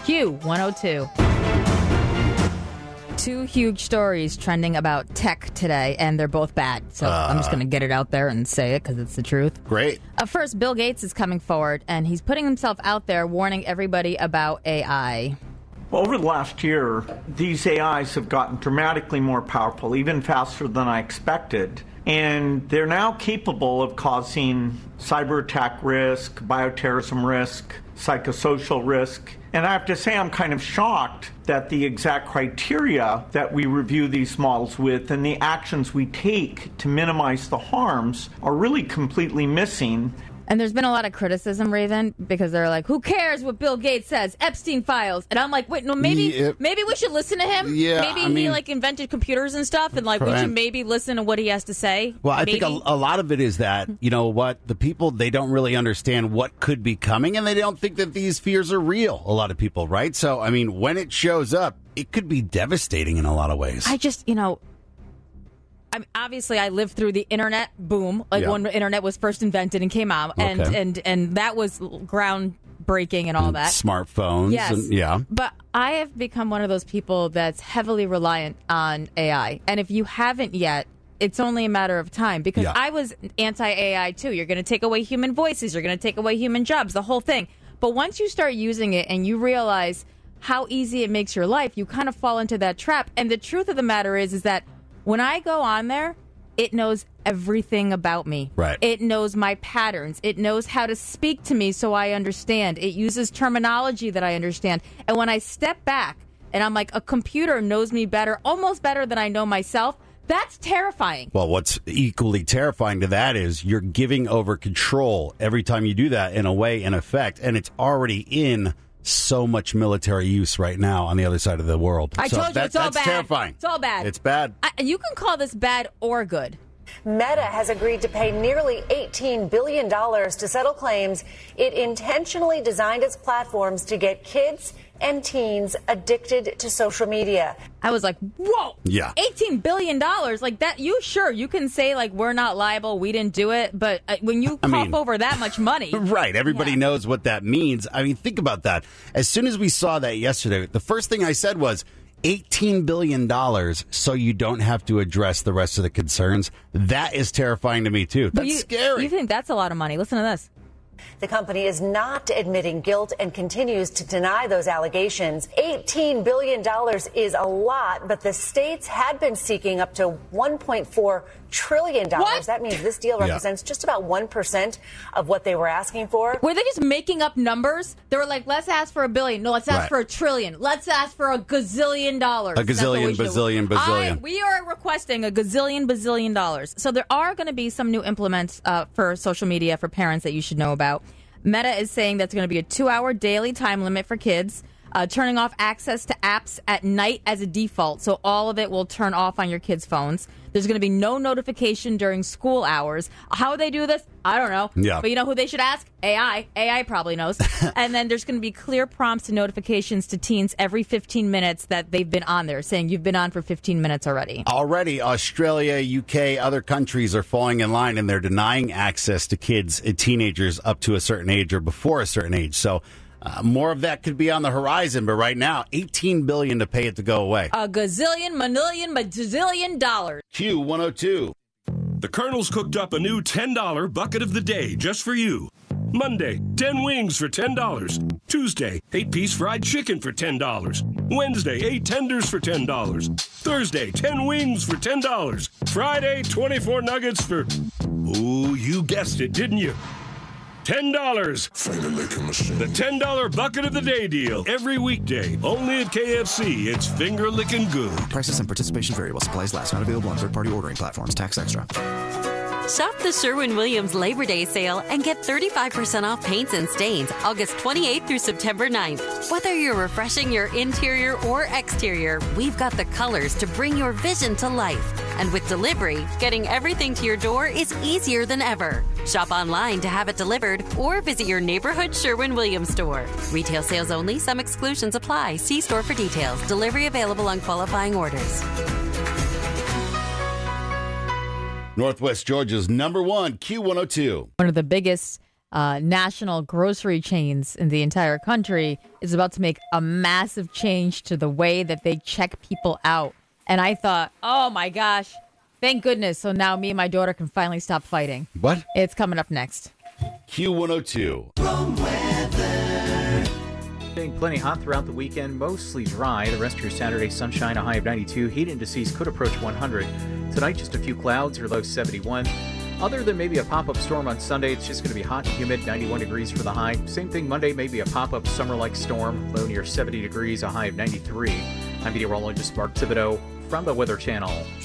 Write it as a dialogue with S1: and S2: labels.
S1: Q102. Two huge stories trending about tech today, and they're both bad. So I'm just going to get it out there and say it because it's the truth.
S2: Great.
S1: First, Bill Gates is coming forward, and he's putting himself out there warning everybody about AI.
S3: Over the last year, these AIs have gotten dramatically more powerful, even faster than I expected. And they're now capable of causing cyber attack risk, bioterrorism risk, psychosocial risk. And I have to say, I'm kind of shocked that the exact criteria that we review these models with and the actions we take to minimize the harms are really completely missing.
S1: And there's been a lot of criticism, Raven, because they're like, who cares what Bill Gates says? Epstein files. And I'm like, wait, no, maybe we should listen to him.
S2: Yeah,
S1: maybe he invented computers and stuff, and we should maybe listen to what he has to say.
S2: Well, I think a lot of it is that, you know what, the people, they don't really understand what could be coming, and they don't think that these fears are real, a lot of people, right? So, I mean, when it shows up, it could be devastating in a lot of ways.
S1: Obviously, I lived through the internet boom, when the internet was first invented and came out, and that was groundbreaking and all that.
S2: Smartphones.
S1: Yes. But I have become one of those people that's heavily reliant on AI. And if you haven't yet, it's only a matter of time, because I was anti-AI too. You're going to take away human voices. You're going to take away human jobs, the whole thing. But once you start using it and you realize how easy it makes your life, you kind of fall into that trap. And the truth of the matter is that when I go on there, it knows everything about me.
S2: Right.
S1: It knows my patterns. It knows how to speak to me so I understand. It uses terminology that I understand. And when I step back and I'm like, a computer knows me better, almost better than I know myself, that's terrifying.
S2: Well, what's equally terrifying to that is you're giving over control every time you do that, in a way, in effect, and it's already in so much military use right now on the other side of the world.
S1: I told you, it's all bad.
S2: That's terrifying.
S1: It's all bad.
S2: It's bad.
S1: You can call this bad or good.
S4: Meta has agreed to pay nearly $18 billion to settle claims it intentionally designed its platforms to get kids and teens addicted to social media.
S1: I was like, whoa.
S2: Yeah.
S1: $18 billion. Like that, you can say we're not liable, we didn't do it, but when you cough over that much money.
S2: Right. Everybody knows what that means. I mean, think about that. As soon as we saw that yesterday, the first thing I said was, $18 billion so you don't have to address the rest of the concerns. That is terrifying to me, too. That's scary.
S1: You think that's a lot of money. Listen to this.
S4: The company is not admitting guilt and continues to deny those allegations. $18 billion is a lot, but the states had been seeking up to $1.4 trillion.
S1: What?
S4: That means this deal represents just about 1% of what they were asking for.
S1: Were they just making up numbers? They were like, let's ask for $1 billion. No, let's ask for $1 trillion. Let's ask for $1 gazillion.
S2: A gazillion, bazillion.
S1: We are requesting $1 gazillion, bazillion dollars. So there are going to be some new implements for social media for parents that you should know about. Meta is saying that's going to be a 2-hour daily time limit for kids, turning off access to apps at night as a default. So all of it will turn off on your kids' phones. There's going to be no notification during school hours. How they do this? I don't know.
S2: Yeah.
S1: But you know who they should ask? AI. AI probably knows. And then there's going to be clear prompts and notifications to teens every 15 minutes that they've been on there, saying you've been on for 15 minutes already.
S2: Already, Australia, UK, other countries are falling in line, and they're denying access to kids and teenagers up to a certain age or before a certain age. So more of that could be on the horizon, but right now, $18 billion to pay it to go away.
S1: A gazillion, manillion, bazillion dollars.
S2: Q102.
S5: The Colonel's cooked up a new $10 bucket of the day just for you. Monday, 10 wings for $10. Tuesday, 8-piece fried chicken for $10. Wednesday, 8 tenders for $10. Thursday, 10 wings for $10. Friday, 24 nuggets for... Ooh, you guessed it, didn't you? $10.
S6: Finger licking machine.
S5: The $10 bucket of the day deal. Every weekday. Only at KFC. It's finger licking good.
S7: Prices and participation vary while supplies last. Not available on third-party ordering platforms. Tax extra.
S8: Shop the Sherwin-Williams Labor Day sale and get 35% off paints and stains August 28th through September 9th. Whether you're refreshing your interior or exterior, we've got the colors to bring your vision to life. And with delivery, getting everything to your door is easier than ever. Shop online to have it delivered or visit your neighborhood Sherwin-Williams store. Retail sales only. Some exclusions apply. See store for details. Delivery available on qualifying orders.
S2: Northwest Georgia's number one, Q102.
S1: One of the biggest national grocery chains in the entire country is about to make a massive change to the way that they check people out. And I thought, oh my gosh, thank goodness. So now me and my daughter can finally stop fighting.
S2: What?
S1: It's coming up next.
S2: Q102.
S6: Staying plenty hot throughout the weekend, mostly dry. The rest of your Saturday, sunshine, a high of 92. Heat indices could approach 100. Tonight, just a few clouds, your low 71. Other than maybe a pop-up storm on Sunday, it's just going to be hot and humid, 91 degrees for the high. Same thing Monday, maybe a pop-up summer-like storm, low near 70 degrees, a high of 93. I'm meteorologist Mark Thibodeau from the Weather Channel.